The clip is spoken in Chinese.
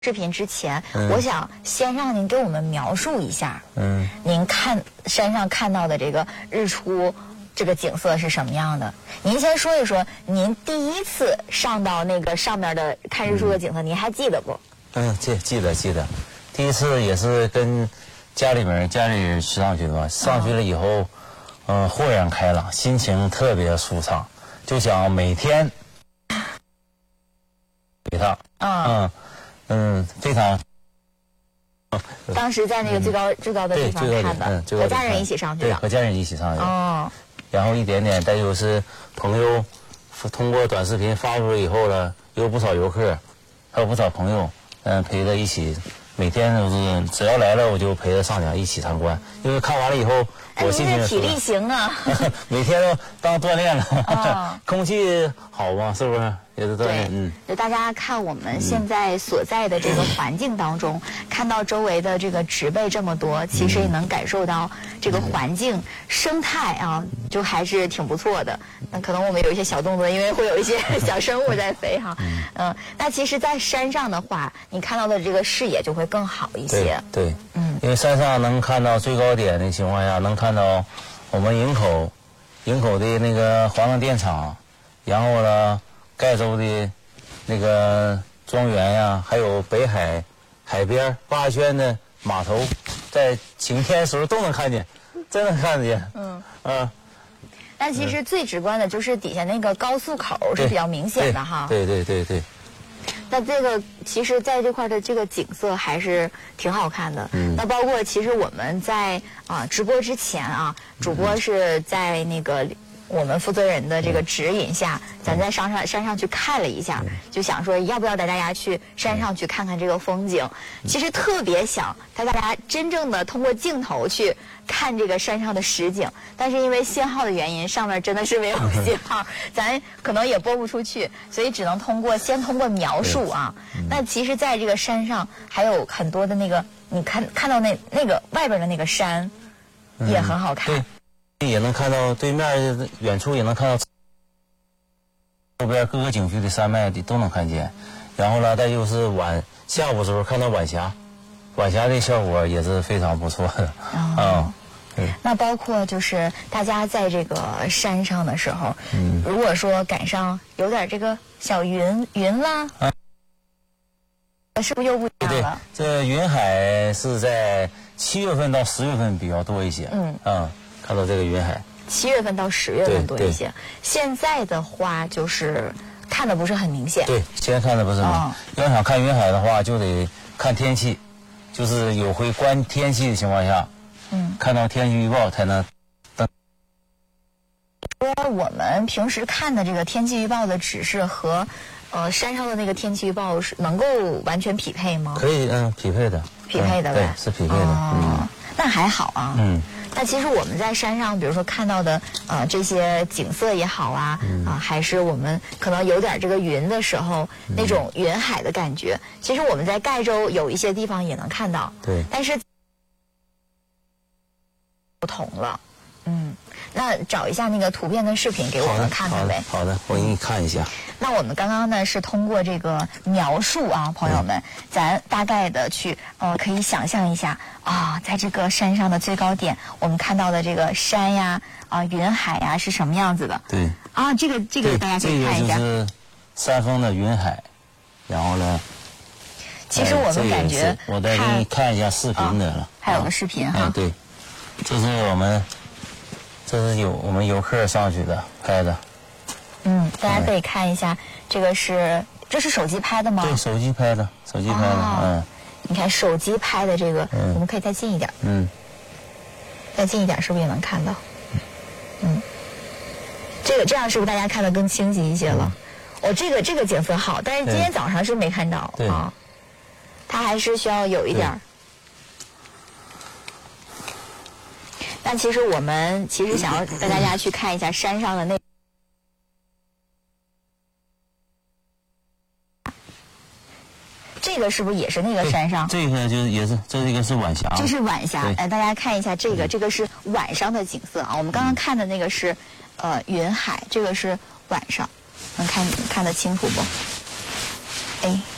视频之前，我想先让您给我们描述一下，您看山上看到的这个日出，这个景色是什么样的？您先说一说，您第一次上到那个上面的看日出的景色，您还记得不？ 记得，第一次也是跟家里人上去的嘛，上去了以后，豁然开朗，心情特别舒畅，就想每天一趟，非常。 当时在那个最高的地方看的，和家人一起上去的。 对，和家人一起上去的。哦。然后一点点，再就是朋友通过短视频发出来以后了，有不少游客，还有不少朋友，陪着一起，每天都是只要来了我就陪着上去一起参观，因为看完了以后我心情体力行啊， 每天都当锻炼了，空气好嘛，是不是？也是锻炼。 就大家看我们现在所在的这个环境当中，看到周围的这个植被这么多，其实也能感受到这个环境生态啊，就还是挺不错的。那可能我们有一些小动作，因为会有一些小生物在飞哈。那其实，在山上的话，你看到的这个视野就会更好一些。 对，因为山上能看到最高点的情况下，能看到我们营口的那个华能电厂，然后呢，盖州的那个庄园呀，还有北海海边八轩的码头，在晴天时候都能看见，真能看得见。 但其实最直观的就是底下那个高速口是比较明显的哈。 对。 那这个其实在这块的这个景色还是挺好看的。那包括其实我们在直播之前主播是在那个我们负责人的这个指引下，咱在山上去看了一下，就想说要不要带大家去山上去看看这个风景。其实特别想带大家真正的通过镜头去看这个山上的实景，但是因为信号的原因，上面真的是没有信号，咱可能也播不出去，所以只能先通过描述啊。那其实在这个山上还有很多的那个，你看到那个外边的那个山，也很好看。 也能看到对面远处也能看到周边各个景区的山脉都能看见，然后呢，再就是下午的时候看到晚霞的效果也是非常不错的。 那包括就是大家在这个山上的时候，如果说赶上有点这个小云啦，是不是又不一样了？ 对，这云海是在7月份到10月份比较多一些。看到这个云海 ，7月份到10月份多一些。现在的话就是看的不是很明显。 对，现在看的不是很明显。要想看云海的话，就得看天气，就是有回观天气的情况下，看到天气预报才能。 说我们平时看的这个天气预报的指示和山上的那个天气预报是能够完全匹配吗？ 可以，匹配的。 匹配的呗， 对，是匹配的。 那还好啊。那其实我们在山上，比如说看到的这些景色也好还是我们可能有点这个云的时候，那种云海的感觉，其实我们在盖州有一些地方也能看到。 对。 但是不同了。那找一下那个图片跟视频给我们看看呗。 好的，我给你看一下。 那我们刚刚呢是通过这个描述朋友们，咱大概的去可以想象一下在这个山上的最高点，我们看到的这个山呀云海呀是什么样子的？ 对。 这个大家可以看一下。 这个就是山峰的云海，然后呢， 其实我们感觉我再给你看一下视频的了。 还有个视频哈。 对，这是我们游客上去的拍的。 大家可以看一下，这是手机拍的吗？ 对，手机拍的。 你看手机拍的这个，我们可以再近一点。再近一点，是不是也能看到？这样是不是大家看得更清晰一些了？这个景色好，但是今天早上是没看到它还是需要有一点。但其实我们想要带大家去看一下山上的这个是不是也是那个山上？ 这个也是，这个是晚霞。 这是晚霞，大家看一下这个是晚上的景色我们刚刚看的那个是云海，这个是晚上，能看得清楚不？